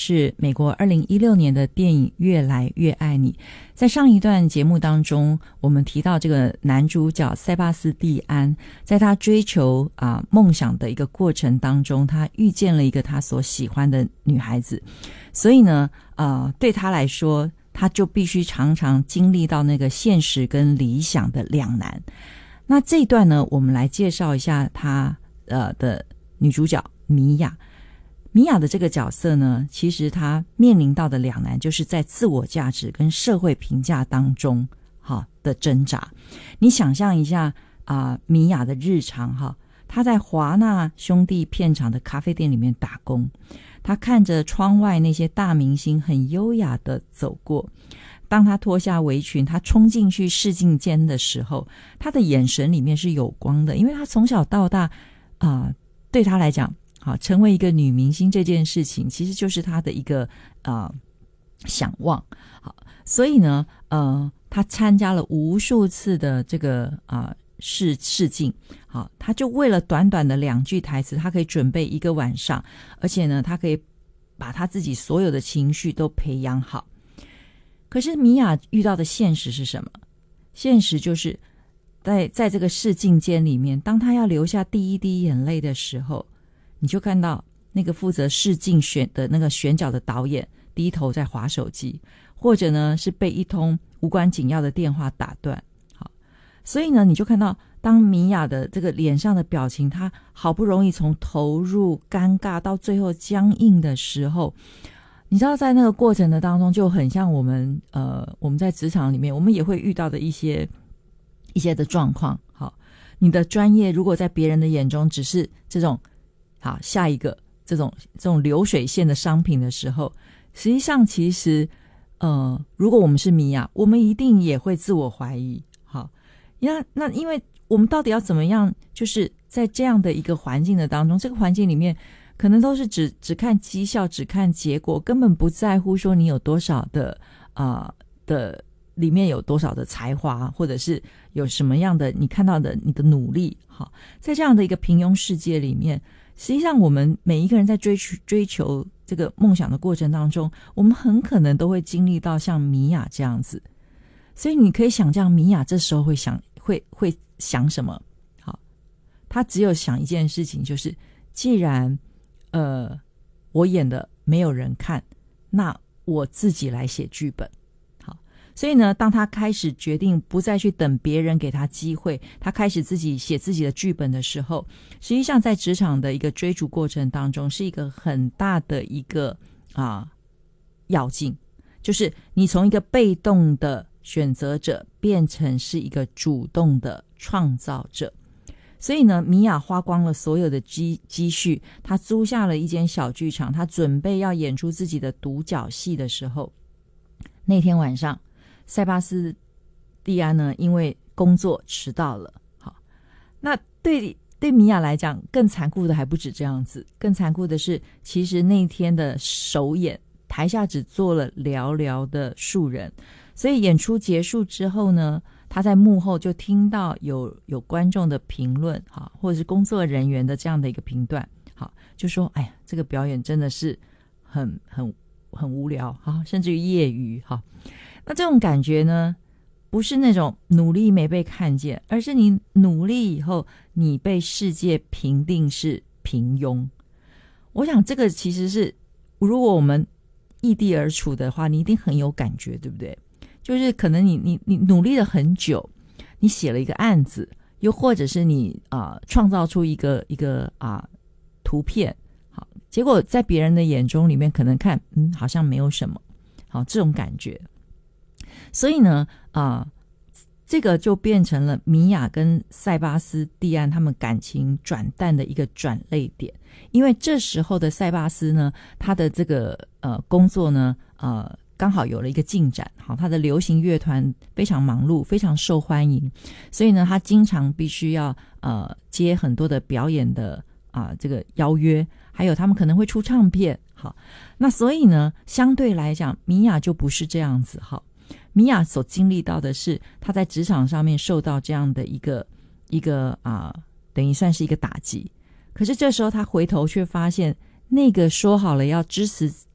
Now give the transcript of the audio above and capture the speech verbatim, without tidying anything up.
是美国二零一六年的电影《越来越爱你》。在上一段节目当中，我们提到这个男主角塞巴斯蒂安，在他追求啊梦想的一个过程当中，他遇见了一个他所喜欢的女孩子，所以呢，呃，对他来说，他就必须常常经历到那个现实跟理想的两难。那这一段呢，我们来介绍一下他呃的女主角米娅。米娅的这个角色呢，其实她面临到的两难，就是在自我价值跟社会评价当中哈的挣扎。你想象一下啊、呃，米娅的日常哈，她在华纳兄弟片场的咖啡店里面打工，她看着窗外那些大明星很优雅的走过。当她脱下围裙，她冲进去试镜间的时候，她的眼神里面是有光的，因为她从小到大啊、呃，对她来讲。好，成为一个女明星这件事情，其实就是她的一个呃想望。好，所以呢，呃，她参加了无数次的这个啊、呃、试试镜。好，她就为了短短的两句台词，她可以准备一个晚上，而且呢，她可以把她自己所有的情绪都培养好。可是米娅遇到的现实是什么？现实就是在在这个试镜间里面，当她要流下第一滴眼泪的时候。你就看到那个负责试镜选的那个选角的导演低头在滑手机，或者呢是被一通无关紧要的电话打断。好，所以呢你就看到当米娅的这个脸上的表情，她好不容易从投入尴尬到最后僵硬的时候，你知道在那个过程的当中就很像我们呃我们在职场里面我们也会遇到的一些一些的状况。好，你的专业如果在别人的眼中只是这种好，下一个这种这种流水线的商品的时候，实际上其实呃，如果我们是米娅，我们一定也会自我怀疑。好，那那因为我们到底要怎么样，就是在这样的一个环境的当中，这个环境里面可能都是只只看绩效，只看结果，根本不在乎说你有多少的啊、呃、的里面有多少的才华，或者是有什么样的你看到的你的努力。好，在这样的一个平庸世界里面，实际上我们每一个人在追求追求这个梦想的过程当中，我们很可能都会经历到像米娅这样子。所以你可以想象米娅这时候会想会会想什么。好，她只有想一件事情，就是既然呃我演的没有人看，那我自己来写剧本。所以呢，当他开始决定不再去等别人给他机会，他开始自己写自己的剧本的时候，实际上在职场的一个追逐过程当中，是一个很大的一个啊要进，就是你从一个被动的选择者变成是一个主动的创造者。所以呢，米娅花光了所有的积积蓄，她租下了一间小剧场，她准备要演出自己的独角戏的时候，那天晚上。塞巴斯蒂安呢，因为工作迟到了。好，那对对米娅来讲，更残酷的还不止这样子，更残酷的是，其实那天的首演，台下只坐了寥寥的数人，所以演出结束之后呢，他在幕后就听到有有观众的评论，好，或者是工作人员的这样的一个评断，好，就说，哎呀，这个表演真的是很很很无聊，好，甚至于业余，好。那这种感觉呢，不是那种努力没被看见，而是你努力以后，你被世界评定是平庸。我想这个其实是，如果我们异地而处的话，你一定很有感觉，对不对？就是可能你你你努力了很久，你写了一个案子，又或者是你啊、呃、创造出一个一个啊、呃、图片，好，结果在别人的眼中里面可能看嗯好像没有什么，好，这种感觉。所以呢啊、呃，这个就变成了米娅跟塞巴斯蒂安他们感情转淡的一个转捩点。因为这时候的塞巴斯呢，他的这个呃工作呢呃刚好有了一个进展，好，他的流行乐团非常忙碌，非常受欢迎，所以呢他经常必须要呃接很多的表演的啊、呃、这个邀约，还有他们可能会出唱片。好，那所以呢相对来讲米娅就不是这样子。好，米娅所经历到的是她在职场上面受到这样的一个一个啊、呃，等于算是一个打击。可是这时候她回头却发现，那个说好了要支持